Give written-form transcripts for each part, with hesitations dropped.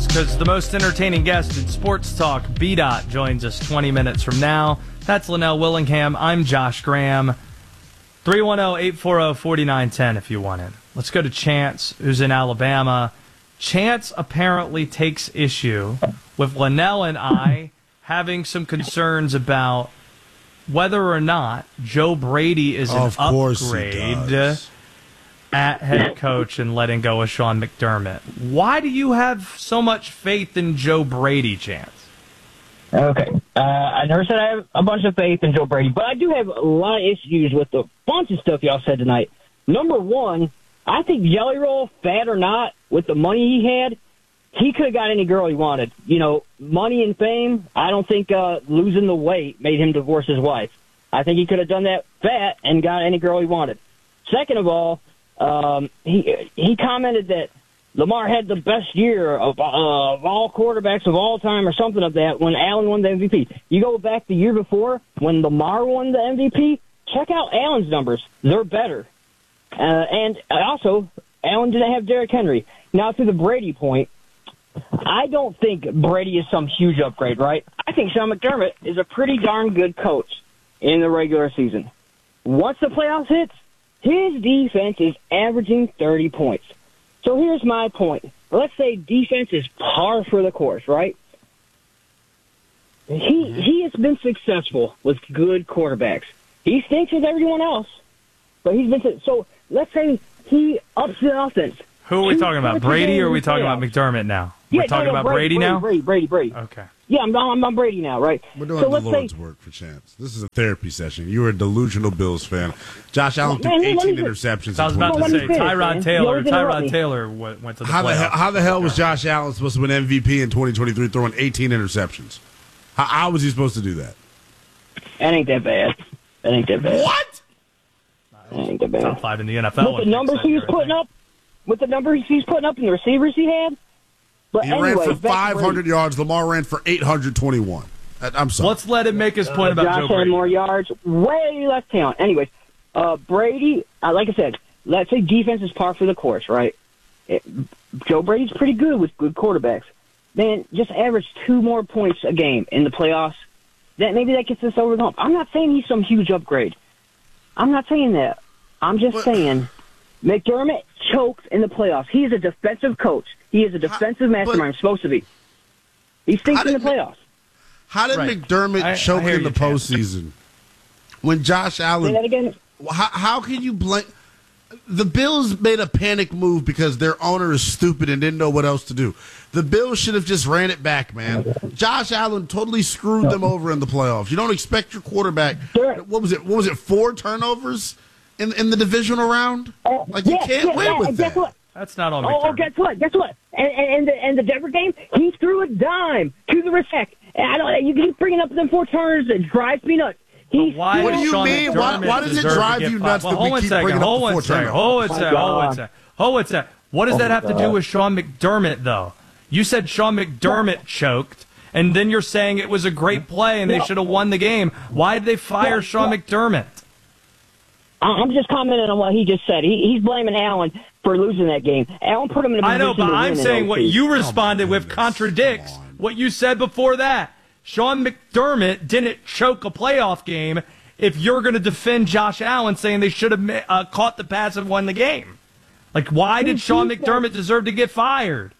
calls because the most entertaining guest in sports talk, B-Dot, joins us 20 minutes from now. That's Linnell Willingham. I'm Josh Graham. 310-840-4910 if you want in. Let's go to Chance, who's in Alabama. Chance apparently takes issue with Linnell and I having some concerns about whether or not Joe Brady is an upgrade at head coach and letting go of Sean McDermott. Why do you have so much faith in Joe Brady, Chance? Okay. I never said I have a bunch of faith in Joe Brady, but I do have a lot of issues with the bunch of stuff y'all said tonight. Number one, I think Jelly Roll, fat or not, with the money he had, he could have got any girl he wanted. You know, money and fame, I don't think losing the weight made him divorce his wife. I think he could have done that fat and got any girl he wanted. Second of all, he commented that Lamar had the best year of all quarterbacks of all time or something of that when Allen won the MVP. You go back the year before when Lamar won the MVP, check out Allen's numbers. They're better. And also, Allen didn't have Derrick Henry. Now, to the Brady point, I don't think Brady is some huge upgrade, right? I think Sean McDermott is a pretty darn good coach in the regular season. Once the playoffs hits, his defense is averaging 30 points. So here's my point. Let's say defense is par for the course, right? He has been successful with good quarterbacks. He stinks with everyone else, but he's been so. Let's say he ups the offense. Who are we talking about, Brady, or are we talking about McDermott now? We're talking about Brady now? Brady. Okay. Yeah, I'm Brady now, right? We're doing the Lord's work for Chance. This is a therapy session. You're a delusional Bills fan. Josh Allen threw 18 interceptions. I was about to say, Tyrod Taylor went to the playoffs. How the hell was Josh Allen supposed to win MVP in 2023 throwing 18 interceptions? How was he supposed to do that? That ain't that bad. What? That ain't that bad. Top 5 in the NFL. With the numbers he was putting up, and the receivers he had. But he ran for 500 yards. Lamar ran for 821. I'm sorry. Let's let him make his point about Josh Joe Brady. had more yards, way less talent. Anyways, Brady, like I said, let's say defense is par for the course, right? Joe Brady's pretty good with good quarterbacks. Man, just average 2 more points a game in the playoffs. Maybe that gets us over the hump. I'm not saying he's some huge upgrade. I'm not saying that. I'm just saying McDermott choked in the playoffs. He is a defensive coach. He is a defensive mastermind. Supposed to be. He stinks in the playoffs. How did McDermott choke in the postseason? When Josh Allen... Say that again? How can you blame... The Bills made a panic move because their owner is stupid and didn't know what else to do. The Bills should have just ran it back, man. Josh Allen totally screwed them over in the playoffs. You don't expect your quarterback... What was it, 4 turnovers in the divisional round? You can't win with that. What? That's not on McDermott. Guess what? And the Denver game, he threw a dime to the respect. You keep bringing up them 4 turnovers. It drives me nuts. What do you mean? Why does it drive you nuts that we keep bringing up the 4 turnovers? Hold one second. What does that have to do with Sean McDermott, though? You said Sean McDermott choked, and then you're saying it was a great play and they should have won the game. Why did they fire Sean McDermott? I'm just commenting on what he just said. He's blaming Allen for losing that game. Allen put him in a position I know, but to I'm win saying what you responded with goodness. contradicts what you said before that. Sean McDermott didn't choke a playoff game if you're going to defend Josh Allen saying they should have caught the pass and won the game. Like, why did Sean McDermott deserve to get fired?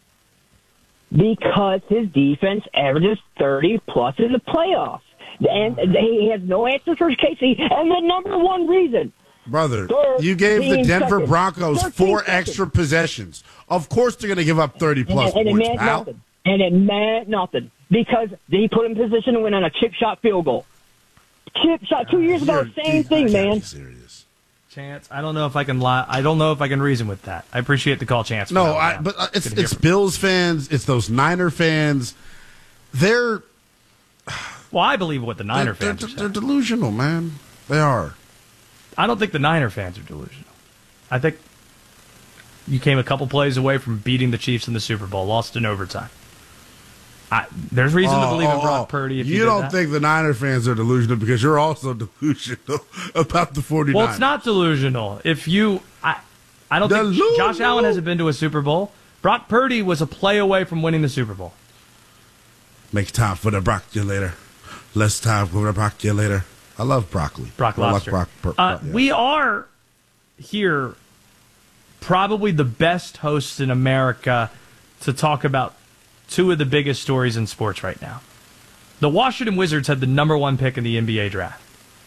Because his defense averages 30-plus in the playoffs. And he has no answer for Casey. And the number one reason. Brother, you gave the Denver Broncos 4 extra possessions. Of course they're going to give up 30-plus points, it meant pal. nothing. And it meant nothing. Because he put him in position to win on a chip shot field goal. Chip shot 2 years ago, same thing, man. Serious. Chance, I don't know if I can lie. I don't know if I can reason with that. I appreciate the call, Chance. No, but it's Bills fans. It's those Niner fans. They're... Well, I believe what the Niner fans are saying. They're delusional, man. They are. I don't think the Niner fans are delusional. I think you came a couple plays away from beating the Chiefs in the Super Bowl, lost in overtime. There's reason to believe in Brock Purdy. If you don't think the Niner fans are delusional because you're also delusional about the 49ers. Well, it's not delusional. If you, I don't think Josh Allen hasn't been to a Super Bowl. Brock Purdy was a play away from winning the Super Bowl. Make time for the brocculator. Less time for the brocculator. I love broccoli. Brock Lobster. Yeah. We are here probably the best hosts in America to talk about two of the biggest stories in sports right now. The Washington Wizards had the number 1 pick in the NBA draft.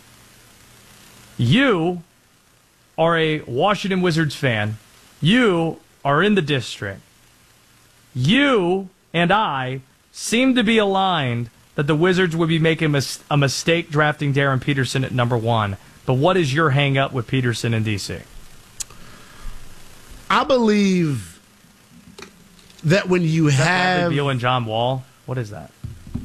You are a Washington Wizards fan. You are in the district. You and I seem to be aligned that the Wizards would be making a mistake drafting Darren Peterson at number 1. But what is your hang-up with Peterson in D.C.? I believe that when you have Beal and John Wall, what is that?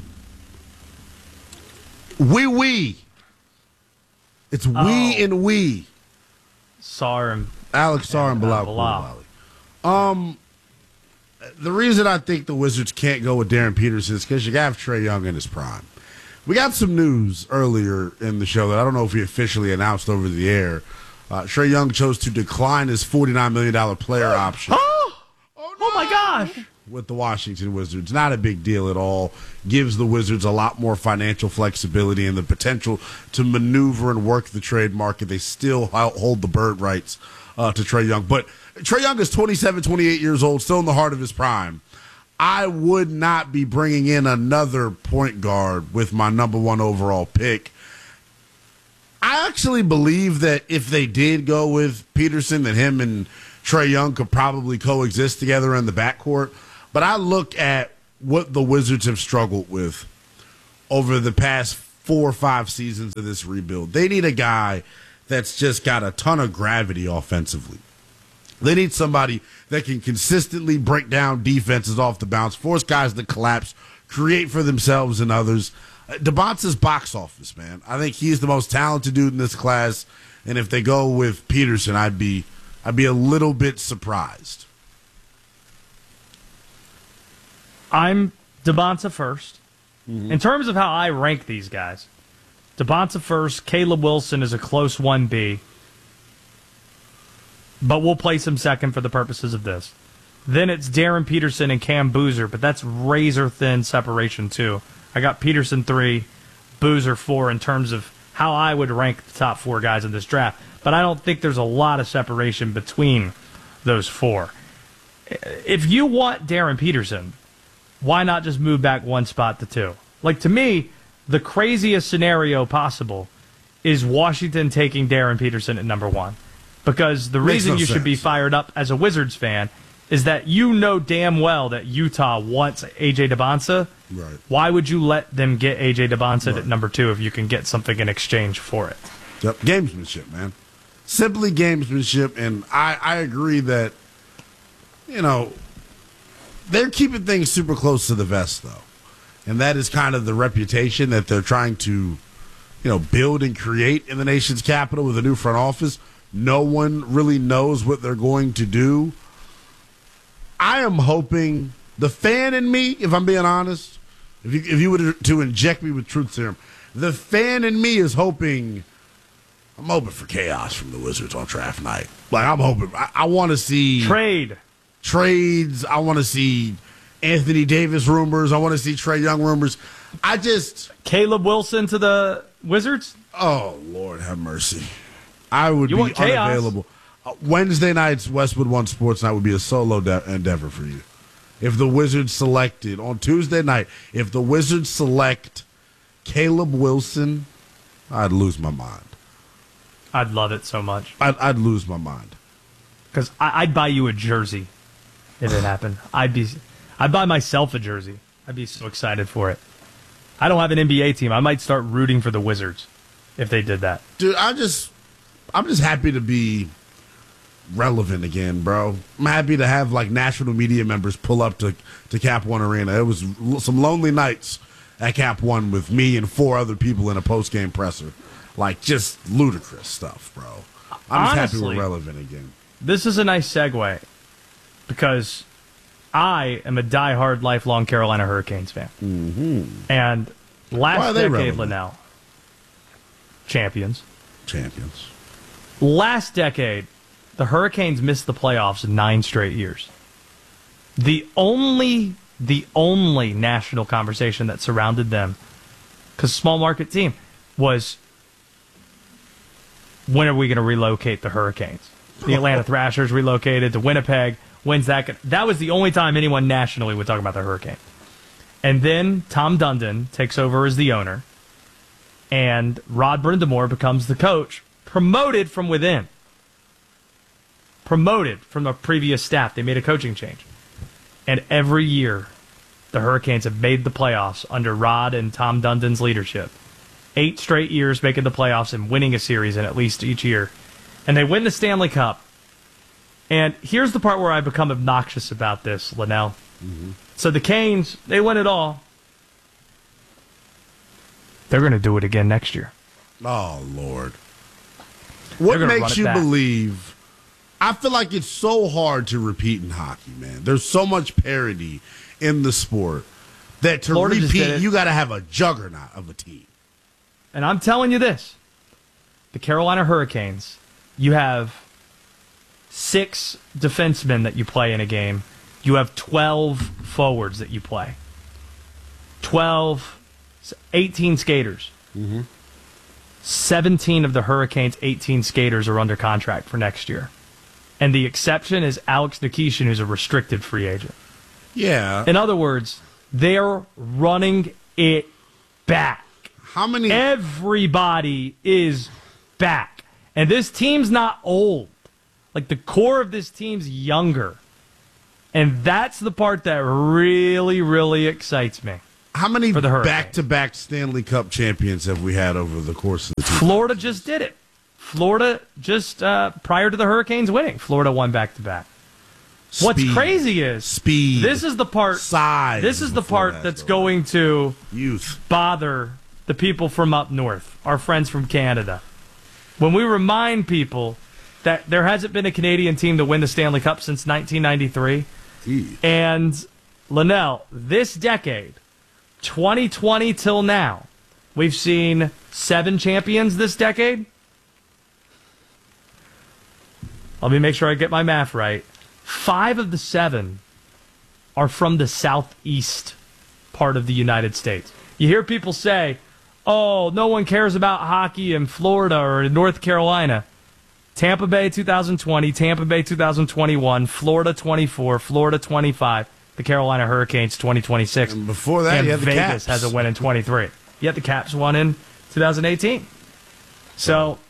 It's we and we. Sar and Alex Sarr and Bilal Coulibaly. The reason I think the Wizards can't go with Darren Peterson is because you have Trae Young in his prime. We got some news earlier in the show that I don't know if we officially announced over the air. Trae Young chose to decline his $49 million player option. Oh my gosh! With the Washington Wizards. Not a big deal at all. Gives the Wizards a lot more financial flexibility and the potential to maneuver and work the trade market. They still hold the bird rights to Trae Young. But Trae Young is 27, 28 years old, still in the heart of his prime. I would not be bringing in another point guard with my number 1 overall pick. I actually believe that if they did go with Peterson, that him and Trae Young could probably coexist together in the backcourt. But I look at what the Wizards have struggled with over the past 4 or 5 seasons of this rebuild. They need a guy that's just got a ton of gravity offensively. They need somebody that can consistently break down defenses off the bounce, force guys to collapse, create for themselves and others. DeBonce's box office, man. I think he's the most talented dude in this class, and if they go with Peterson, I'd be a little bit surprised. I'm DeBonce first. Mm-hmm. In terms of how I rank these guys, DeBonce first, Caleb Wilson is a close 1B, but we'll place him second for the purposes of this. Then it's Darren Peterson and Cam Boozer, but that's razor-thin separation too. I got Peterson 3, Boozer 4 in terms of how I would rank the top 4 guys in this draft, but I don't think there's a lot of separation between those 4. If you want Darren Peterson, why not just move back 1 spot to 2? Like, to me, the craziest scenario possible is Washington taking Darren Peterson at number 1. Because the reason you should be fired up as a Wizards fan is that you know damn well that Utah wants A.J. DeBonce. Right. Why would you let them get A.J. DeBonce at number 2 if you can get something in exchange for it? Yep, gamesmanship, man. Simply gamesmanship, and I agree that, they're keeping things super close to the vest, though. And that is kind of the reputation that they're trying to, build and create in the nation's capital with a new front office. No one really knows what they're going to do. I am hoping, the fan in me, if I'm being honest, if you were to inject me with truth serum, the fan in me is hoping, I'm hoping for chaos from the Wizards on draft night. Like, I'm hoping, I want to see trades. I want to see Anthony Davis rumors. I want to see Trae Young rumors. Caleb Wilson to the Wizards? Oh, Lord have mercy. I would be unavailable. Wednesday nights, Westwood One Sports Night would be a solo endeavor for you. If the Wizards selected, on Tuesday night, if the Wizards select Caleb Wilson, I'd lose my mind. I'd love it so much. I'd lose my mind. Because I'd buy you a jersey if it happened. I'd buy myself a jersey. I'd be so excited for it. I don't have an NBA team. I might start rooting for the Wizards if they did that. Dude, I'm just happy to be relevant again, bro. I'm happy to have national media members pull up to Cap One Arena. It was some lonely nights at Cap One with me and 4 other people in a post-game presser. Just ludicrous stuff, bro. I'm just happy we're relevant again. This is a nice segue because I am a diehard, lifelong Carolina Hurricanes fan. Mm-hmm. And last decade, Linnell, champions. Last decade, the Hurricanes missed the playoffs 9 straight years. The only national conversation that surrounded them, because small market team, was when are we going to relocate the Hurricanes? The Atlanta Thrashers relocated to Winnipeg. When's that? That was the only time anyone nationally would talk about the Hurricane. And then Tom Dundon takes over as the owner, and Rod Brindamore becomes the coach, promoted from within. Promoted from the previous staff. They made a coaching change. And every year, the Hurricanes have made the playoffs under Rod and Tom Dundon's leadership. 8 straight years making the playoffs and winning a series in at least each year. And they win the Stanley Cup. And here's the part where I become obnoxious about this, Linnell. Mm-hmm. So the Canes, they win it all. They're going to do it again next year. Oh, Lord. What makes you believe? I feel like it's so hard to repeat in hockey, man. There's so much parity in the sport that to Florida repeat, you got to have a juggernaut of a team. And I'm telling you this. The Carolina Hurricanes, you have 6 defensemen that you play in a game. You have 12 forwards that you play. 18 skaters. Mm-hmm. 17 of the Hurricanes' 18 skaters are under contract for next year. And the exception is Alex Nikishin, who's a restricted free agent. Yeah. In other words, they're running it back. How many? Everybody is back. And this team's not old. Like, the core of this team's younger. And that's the part that really, really excites me. How many back-to-back Stanley Cup champions have we had over the course of the team? Florida just did it. Florida just, prior to the Hurricanes winning, Florida won back-to-back. What's crazy is speed. This is the part. Size. This is the part that's going to bother the people from up north, our friends from Canada. When we remind people that there hasn't been a Canadian team to win the Stanley Cup since 1993, and Linnell, this decade, 2020 till now, we've seen 7 champions this decade. Let me make sure I get my math right. 5 of the 7 are from the southeast part of the United States. You hear people say, oh, no one cares about hockey in Florida or in North Carolina. Tampa Bay 2020, Tampa Bay 2021, Florida 24, Florida 25, the Carolina Hurricanes 2026. And before that, you had the Vegas Caps. has a win in 23. Yet the Caps won in 2018. So,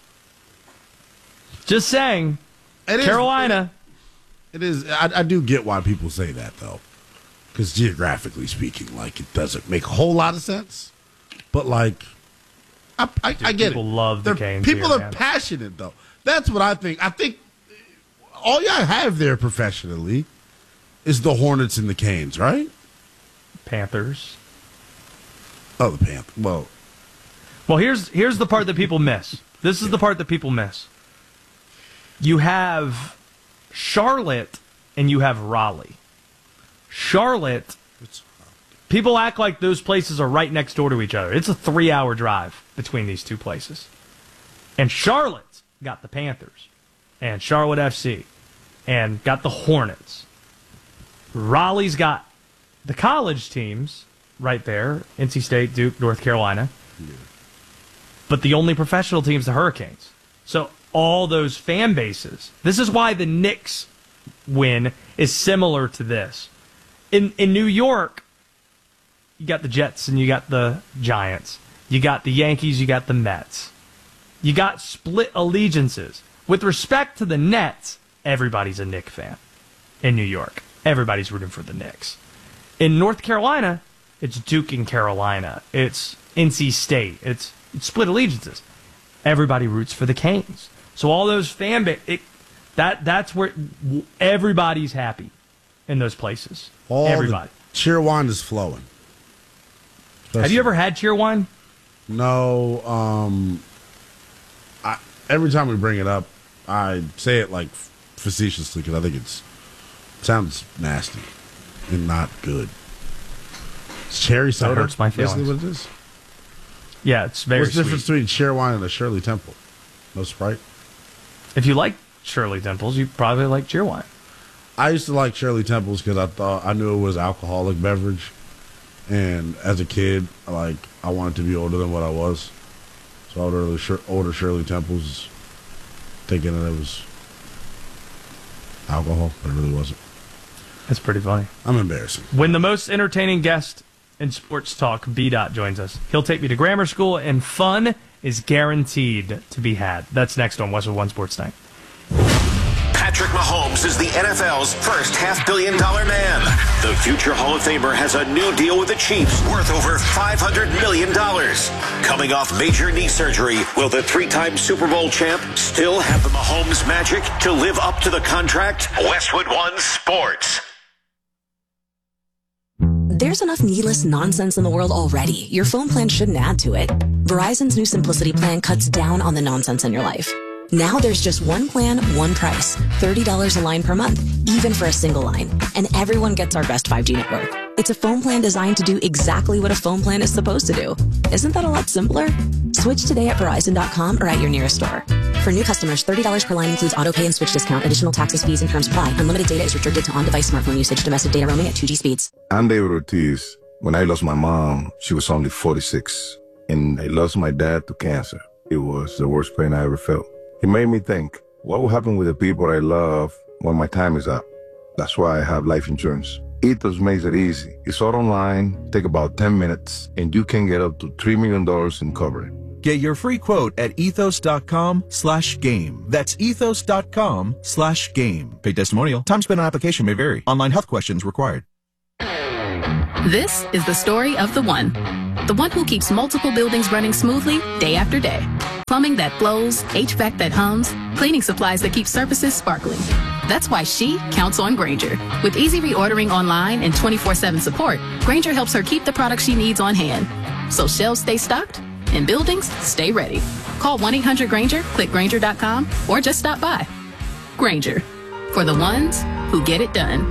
just saying, Carolina. It is. I do get why people say that, though. Because geographically speaking, like, it doesn't make a whole lot of sense. But, like, I get it. People love the Canes. People are passionate, though. That's what I think. I think all y'all have there professionally is the Hornets and the Canes, right? Panthers. Oh, the Panthers. Well, here's the part that people miss. This is the part that people miss. You have Charlotte and you have Raleigh. Charlotte, people act like those places are right next door to each other. It's a 3-hour drive between these two places. And Charlotte's got the Panthers and Charlotte FC and got the Hornets. Raleigh's got the college teams right there, NC State, Duke, North Carolina. Yeah. But the only professional team's the Hurricanes. So all those fan bases. This is why the Knicks win is similar to this. In New York, you got the Jets and you got the Giants. You got the Yankees, you got the Mets. You got split allegiances. With respect to the Nets, everybody's a Knicks fan in New York. Everybody's rooting for the Knicks. In North Carolina, it's Duke and Carolina. It's NC State. It's split allegiances. Everybody roots for the Canes. So all those fan base, that's where everybody's happy in those places. Everybody. Cheer wine is flowing. Have you ever had cheer wine? No. Every time we bring it up, I say it like facetiously because I think it sounds nasty and not good. It's cherry cider. That hurts my feelings. Basically what it is? Yeah, it's very What's the difference between cheer wine and a Shirley Temple? No Sprite? If you like Shirley Temples, you probably like cheer wine. I used to like Shirley Temples because I knew it was alcoholic beverage, and as a kid, I wanted to be older than what I was, so I would order Shirley Temples, thinking that it was alcohol, but it really wasn't. That's pretty funny. I'm embarrassing. When the most entertaining guest in sports talk, B-Dot, joins us, he'll take me to grammar school, and fun is guaranteed to be had. That's next on Westwood One Sports Night. Patrick Mahomes is the NFL's first $500 million man. The future Hall of Famer has a new deal with the Chiefs worth over $500 million. Coming off major knee surgery, will the three-time Super Bowl champ still have the Mahomes magic to live up to the contract? Westwood One Sports. There's enough needless nonsense in the world already. Your phone plan shouldn't add to it. Verizon's new Simplicity plan cuts down on the nonsense in your life. Now there's just one plan, one price. $30 a line per month, even for a single line. And everyone gets our best 5G network. It's a phone plan designed to do exactly what a phone plan is supposed to do. Isn't that a lot simpler? Switch today at Verizon.com or at your nearest store. For new customers, $30 per line includes auto pay and switch discount. Additional taxes, fees, and terms apply. Unlimited data is restricted to on-device smartphone usage. Domestic data roaming at 2G speeds. I'm David Ortiz. When I lost my mom, she was only 46. And I lost my dad to cancer. It was the worst pain I ever felt. It made me think, what will happen with the people I love when my time is up? That's why I have life insurance. Ethos makes it easy. It's all online, take about 10 minutes, and you can get up to $3 million in coverage. Get your free quote at ethos.com/game. That's ethos.com/game. Paid testimonial. Time spent on application may vary. Online health questions required. This is the story of the one who keeps multiple buildings running smoothly day after day. Plumbing that flows, HVAC that hums, cleaning supplies that keep surfaces sparkling. That's why she counts on Grainger. With easy reordering online and 24/7 support, Grainger helps her keep the products she needs on hand. So shelves stay stocked and buildings stay ready. Call 1-800-GRAINGER, click Grainger.com, or just stop by. Grainger, for the ones who get it done.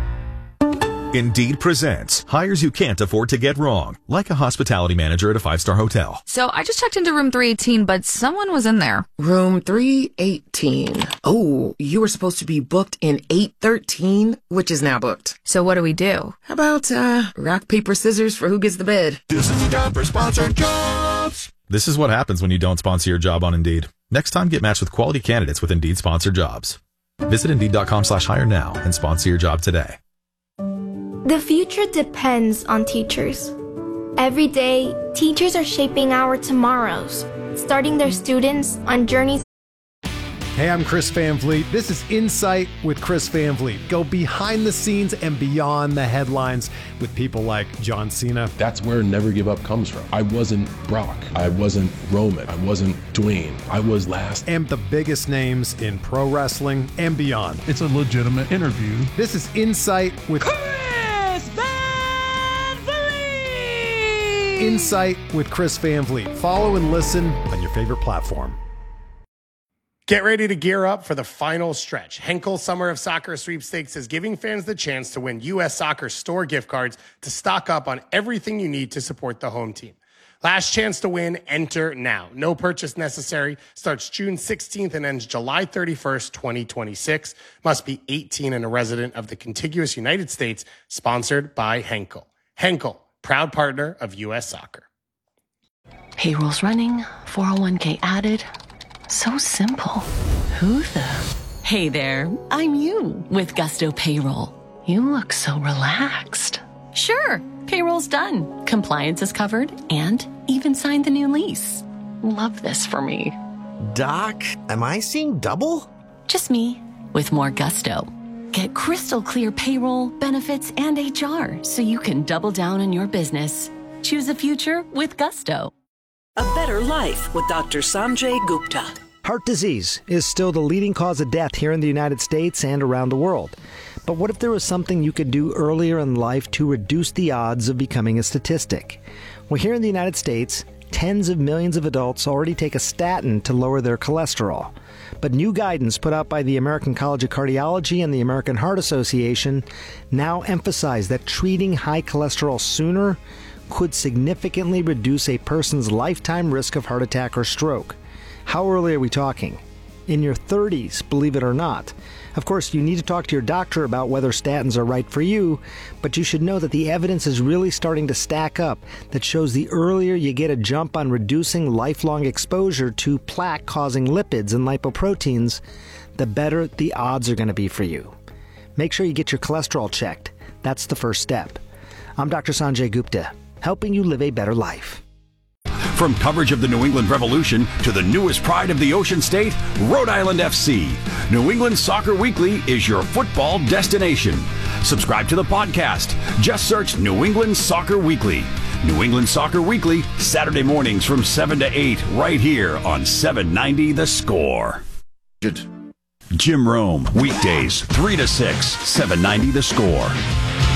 Indeed presents hires you can't afford to get wrong, like a hospitality manager at a 5-star hotel. So I just checked into room 318, but someone was in there. Room 318. Oh, you were supposed to be booked in 813, which is now booked. So what do we do? How about rock, paper, scissors for who gets the bed? This is the job for sponsored jobs. This is what happens when you don't sponsor your job on Indeed. Next time, get matched with quality candidates with Indeed sponsored jobs. Visit Indeed.com/hire now and sponsor your job today. The future depends on teachers. Every day, teachers are shaping our tomorrows, starting their students on journeys. Hey, I'm Chris Van Vliet. This is Insight with Chris Van Vliet. Go behind the scenes and beyond the headlines with people like John Cena. That's where Never Give Up comes from. I wasn't Brock. I wasn't Roman. I wasn't Dwayne. I was last. And the biggest names in pro wrestling and beyond. It's a legitimate interview. This is Insight with Insight with Chris Van Vliet. Follow and listen on your favorite platform. Get ready to gear up for the final stretch. Henkel Summer of Soccer Sweepstakes is giving fans the chance to win U.S. Soccer store gift cards to stock up on everything you need to support the home team. Last chance to win, enter now. No purchase necessary. Starts June 16th and ends July 31st, 2026. Must be 18 and a resident of the contiguous United States. Sponsored by Henkel. Henkel, proud partner of U.S. Soccer. Payroll's running, 401k added. So simple. Who the? Hey there, I'm you with Gusto Payroll. You look so relaxed. Sure, payroll's done. Compliance is covered and even signed the new lease. Love this for me. Doc, am I seeing double? Just me with more Gusto. Get crystal clear payroll, benefits, and HR so you can double down on your business. Choose a future with Gusto. A better life with Dr. Sanjay Gupta. Heart disease is still the leading cause of death here in the United States and around the world. But what if there was something you could do earlier in life to reduce the odds of becoming a statistic? Well, here in the United States, tens of millions of adults already take a statin to lower their cholesterol. But new guidance put out by the American College of Cardiology and the American Heart Association now emphasize that treating high cholesterol sooner could significantly reduce a person's lifetime risk of heart attack or stroke. How early are we talking? In your 30s, believe it or not. Of course, you need to talk to your doctor about whether statins are right for you, but you should know that the evidence is really starting to stack up that shows the earlier you get a jump on reducing lifelong exposure to plaque-causing lipids and lipoproteins, the better the odds are going to be for you. Make sure you get your cholesterol checked. That's the first step. I'm Dr. Sanjay Gupta, helping you live a better life. From coverage of the New England Revolution to the newest pride of the Ocean State, Rhode Island FC, New England Soccer Weekly is your football destination. Subscribe to the podcast. Just search New England Soccer Weekly. New England Soccer Weekly, Saturday mornings from 7 to 8, right here on 790 The Score. Jim Rome, weekdays 3 to 6, 790 The Score.